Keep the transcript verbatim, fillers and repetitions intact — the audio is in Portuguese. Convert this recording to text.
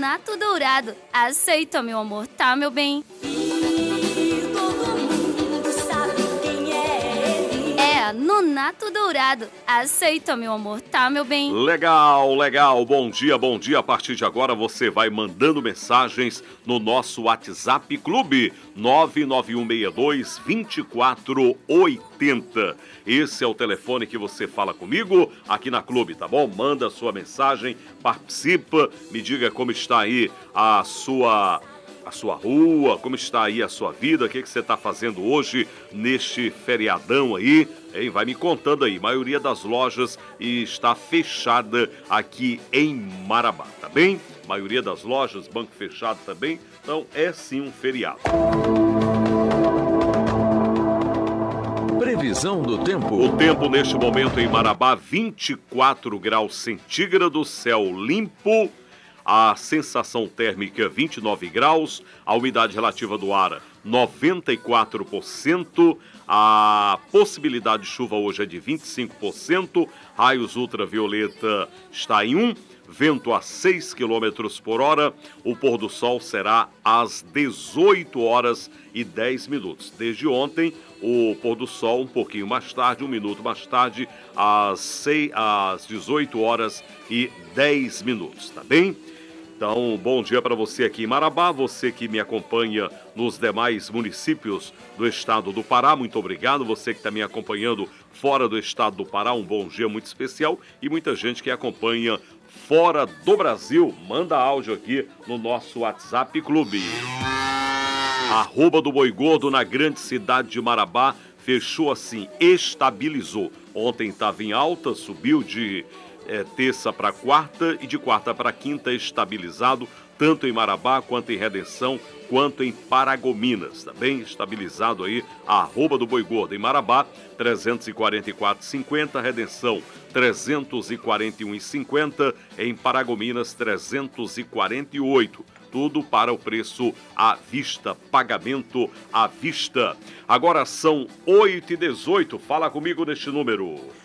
Nonato Dourado. Aceita, meu amor, tá, meu bem? E todo mundo sabe quem é ele. É, Nonato Dourado. Aceita, meu amor, tá, meu bem? Legal, legal. Bom dia, bom dia. A partir de agora você vai mandando mensagens no nosso WhatsApp Clube nove nove um seis dois, dois quatro oito zero. Esse é o telefone que você fala comigo aqui na Clube, tá bom? Manda a sua mensagem, participa, me diga como está aí a sua... a sua rua, como está aí a sua vida, o que, que você está fazendo hoje neste feriadão aí, hein? Vai me contando aí. A maioria das lojas está fechada aqui em Marabá, tá bem? A maioria das lojas, banco fechado também, então é sim um feriado. Previsão do tempo. O tempo neste momento em Marabá, vinte e quatro graus centígrados, céu limpo. A sensação térmica vinte e nove graus, a umidade relativa do ar noventa e quatro por cento, a possibilidade de chuva hoje é de vinte e cinco por cento, raios ultravioleta está em um, vento a seis quilômetros por hora, o pôr do sol será às dezoito horas e dez minutos. Desde ontem, o pôr do sol um pouquinho mais tarde, um minuto mais tarde, às, seis, às dezoito horas e dez minutos, tá bem? Então, bom dia para você aqui em Marabá, você que me acompanha nos demais municípios do estado do Pará, muito obrigado. Você que está me acompanhando fora do estado do Pará, um bom dia muito especial. E muita gente que acompanha fora do Brasil, manda áudio aqui no nosso WhatsApp Clube. Arroba do Boi Gordo na grande cidade de Marabá, fechou assim, estabilizou. Ontem estava em alta, subiu de... É, terça para quarta e de quarta para quinta estabilizado, tanto em Marabá quanto em Redenção, quanto em Paragominas, tá bem? Estabilizado aí, a arroba do Boi Gordo em Marabá, trezentos e quarenta e quatro reais e cinquenta centavos, Redenção trezentos e quarenta e um reais e cinquenta centavos, em Paragominas trezentos e quarenta e oito reais. Tudo para o preço à vista, pagamento à vista. Agora são oito e dezoito, fala comigo neste número.